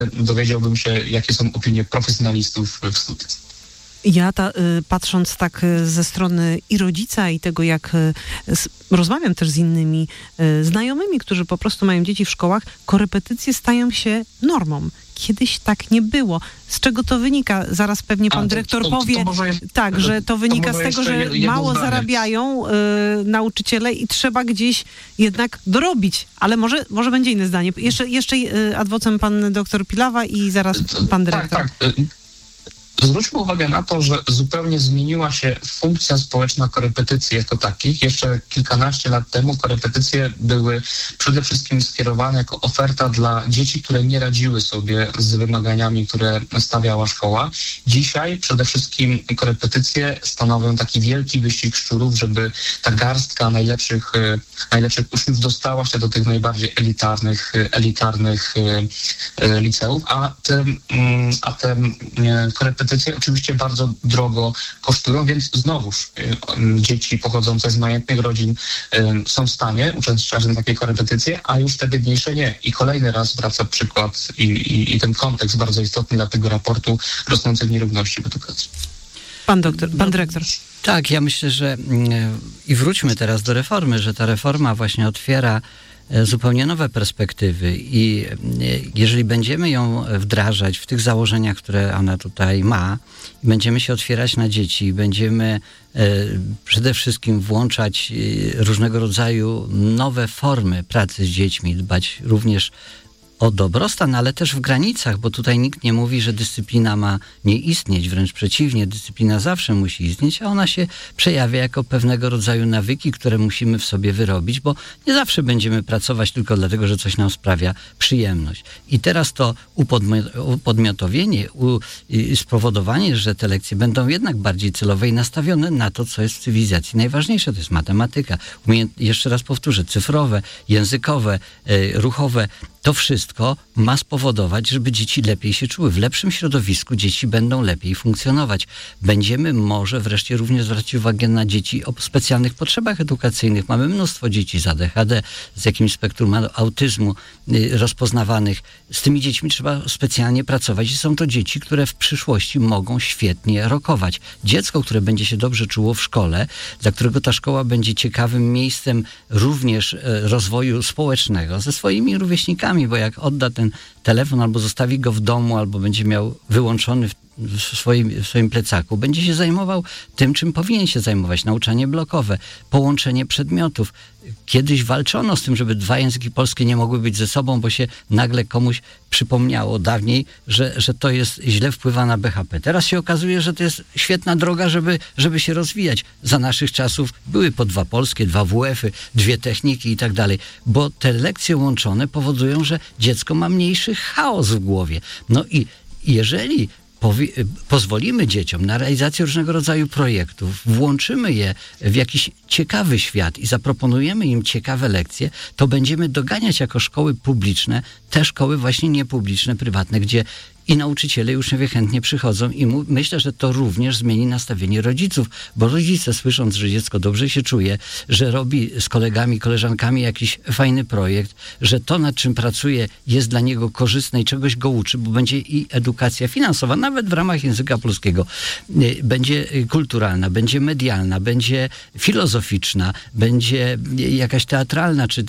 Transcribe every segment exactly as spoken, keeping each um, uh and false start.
dowiedziałbym się, jakie są opinie profesjonalistów w studiu. Ja ta, y, patrząc tak y, ze strony i rodzica, i tego, jak y, z, rozmawiam też z innymi y, znajomymi, którzy po prostu mają dzieci w szkołach, korepetycje stają się normą. Kiedyś tak nie było. Z czego to wynika? Zaraz pewnie pan A, to, dyrektor to, to, powie, to może, tak, że to wynika to z tego, że mało zdanie. zarabiają y, nauczyciele i trzeba gdzieś jednak dorobić. Ale może, może będzie inne zdanie. Jeszcze, jeszcze y, ad vocem pan doktor Pilawa i zaraz pan dyrektor. Tak, tak. Zwróćmy uwagę na to, że zupełnie zmieniła się funkcja społeczna korepetycji jako takich. Jeszcze kilkanaście lat temu korepetycje były przede wszystkim skierowane jako oferta dla dzieci, które nie radziły sobie z wymaganiami, które stawiała szkoła. Dzisiaj przede wszystkim korepetycje stanowią taki wielki wyścig szczurów, żeby ta garstka najlepszych, najlepszych uczniów dostała się do tych najbardziej elitarnych, elitarnych liceów, a te, a te korepetycje oczywiście bardzo drogo kosztują, więc znowuż y, dzieci pochodzące z majętnych rodzin y, są w stanie uczestniczyć w takiej korepetycje, a już te biedniejsze nie. I kolejny raz wraca przykład i, i, i ten kontekst bardzo istotny dla tego raportu rosnących nierówności w edukacji. Pan doktor, pan dyrektor. Tak, ja myślę, że i wróćmy teraz do reformy, że ta reforma właśnie otwiera zupełnie nowe perspektywy i jeżeli będziemy ją wdrażać w tych założeniach, które ona tutaj ma, będziemy się otwierać na dzieci, będziemy przede wszystkim włączać różnego rodzaju nowe formy pracy z dziećmi, dbać również o dobrostan, ale też w granicach, bo tutaj nikt nie mówi, że dyscyplina ma nie istnieć, wręcz przeciwnie, dyscyplina zawsze musi istnieć, a ona się przejawia jako pewnego rodzaju nawyki, które musimy w sobie wyrobić, bo nie zawsze będziemy pracować tylko dlatego, że coś nam sprawia przyjemność. I teraz to upodmiotowienie, u, i spowodowanie, że te lekcje będą jednak bardziej celowe i nastawione na to, co jest w cywilizacji najważniejsze, to jest matematyka, umiejęt- jeszcze raz powtórzę, cyfrowe, językowe, y, ruchowe, to wszystko ma spowodować, żeby dzieci lepiej się czuły. W lepszym środowisku dzieci będą lepiej funkcjonować. Będziemy może wreszcie również zwracać uwagę na dzieci o specjalnych potrzebach edukacyjnych. Mamy mnóstwo dzieci z A D H D, z jakimś spektrum autyzmu y, rozpoznawanych. Z tymi dziećmi trzeba specjalnie pracować i są to dzieci, które w przyszłości mogą świetnie rokować. Dziecko, które będzie się dobrze czuło w szkole, dla którego ta szkoła będzie ciekawym miejscem również y, rozwoju społecznego ze swoimi rówieśnikami, bo jak odda ten telefon albo zostawi go w domu, albo będzie miał wyłączony w, w, swoim, w swoim plecaku, będzie się zajmował tym, czym powinien się zajmować. Nauczanie blokowe, połączenie przedmiotów. Kiedyś walczono z tym, żeby dwa języki polskie nie mogły być ze sobą, bo się nagle komuś przypomniało dawniej, że, że to jest źle wpływa na B H P. Teraz się okazuje, że to jest świetna droga, żeby, żeby się rozwijać. Za naszych czasów były po dwa polskie, dwa W F-y, dwie techniki i tak dalej, bo te lekcje łączone powodują, że dziecko ma mniejszy chaos w głowie. No i jeżeli Powi- pozwolimy dzieciom na realizację różnego rodzaju projektów, włączymy je w jakiś ciekawy świat i zaproponujemy im ciekawe lekcje, to będziemy doganiać jako szkoły publiczne te szkoły właśnie niepubliczne, prywatne, gdzie i nauczyciele i uczniowie chętnie przychodzą i mu- myślę, że to również zmieni nastawienie rodziców, bo rodzice słysząc, że dziecko dobrze się czuje, że robi z kolegami, koleżankami jakiś fajny projekt, że to, nad czym pracuje, jest dla niego korzystne i czegoś go uczy, bo będzie i edukacja finansowa, nawet w ramach języka polskiego, będzie kulturalna, będzie medialna, będzie filozoficzna, będzie jakaś teatralna, czy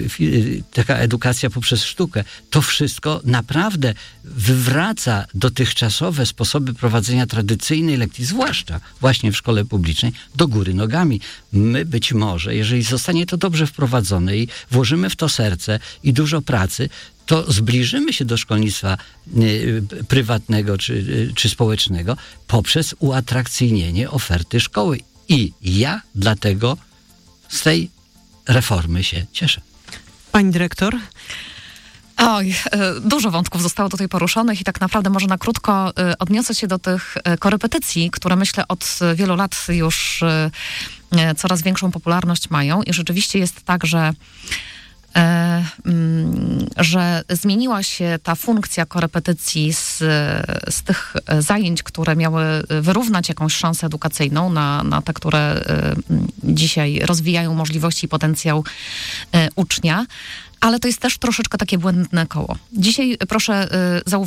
taka edukacja poprzez sztukę. To wszystko naprawdę wywraca dotychczasowe sposoby prowadzenia tradycyjnej lekcji, zwłaszcza właśnie w szkole publicznej, do góry nogami. My być może, jeżeli zostanie to dobrze wprowadzone i włożymy w to serce i dużo pracy, to zbliżymy się do szkolnictwa y, prywatnego czy, y, czy społecznego poprzez uatrakcyjnienie oferty szkoły. I ja dlatego z tej reformy się cieszę. Pani dyrektor? Oj, dużo wątków zostało tutaj poruszonych i tak naprawdę może na krótko odniosę się do tych korepetycji, które myślę od wielu lat już coraz większą popularność mają i rzeczywiście jest tak, że że zmieniła się ta funkcja korepetycji z, z tych zajęć, które miały wyrównać jakąś szansę edukacyjną na, na te, które dzisiaj rozwijają możliwości i potencjał ucznia, ale to jest też troszeczkę takie błędne koło. Dzisiaj proszę zauważyć,